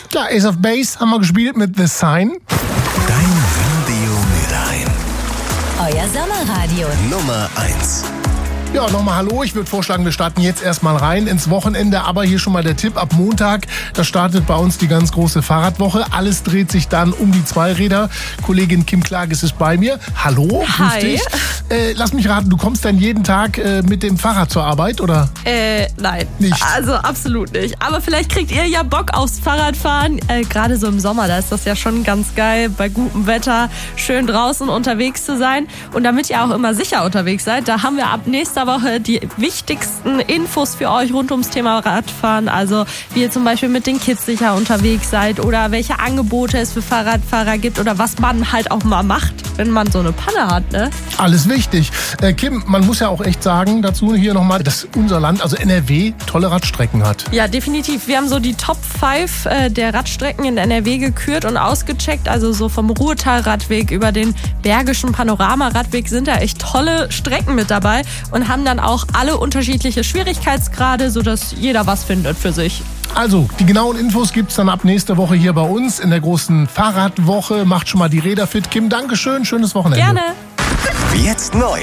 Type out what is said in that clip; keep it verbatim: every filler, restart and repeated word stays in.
Ja, Ace of Base haben wir gespielt mit The Sign. Dein Radio Mülheim. Euer Sommerradio. Nummer eins. Ja, nochmal hallo. Ich würde vorschlagen, wir starten jetzt erstmal rein ins Wochenende. Aber hier schon mal der Tipp. Ab Montag, da startet bei uns die ganz große Fahrradwoche. Alles dreht sich dann um die Zweiräder. Kollegin Kim Klages ist bei mir. Hallo, grüß Hi. dich. Äh, lass mich raten, du kommst dann jeden Tag äh, mit dem Fahrrad zur Arbeit, oder? Äh, nein. Nicht? Also absolut nicht. Aber vielleicht kriegt ihr ja Bock aufs Fahrradfahren. Äh, Gerade so im Sommer, da ist das ja schon ganz geil, bei gutem Wetter schön draußen unterwegs zu sein. Und damit ihr auch immer sicher unterwegs seid, da haben wir ab nächster Woche die wichtigsten Infos für euch rund ums Thema Radfahren. Also wie ihr zum Beispiel mit den Kids sicher unterwegs seid oder welche Angebote es für Fahrradfahrer gibt oder was man halt auch mal macht, wenn man so eine Panne hat, ne? Alles wichtig. Äh, Kim, man muss ja auch echt sagen dazu hier nochmal, dass unser Land, also N R W, tolle Radstrecken hat. Ja, definitiv. Wir haben so die Top fünf äh, der Radstrecken in N R W gekürt und ausgecheckt. Also so vom Ruhrtal-Radweg über den Bergischen Panorama-Radweg sind da echt tolle Strecken mit dabei und haben dann auch alle unterschiedliche Schwierigkeitsgrade, sodass jeder was findet für sich. Also, die genauen Infos gibt's dann ab nächster Woche hier bei uns in der großen Fahrradwoche. Macht schon mal die Räder fit. Kim, Dankeschön, schönes Wochenende. Gerne. Jetzt neu.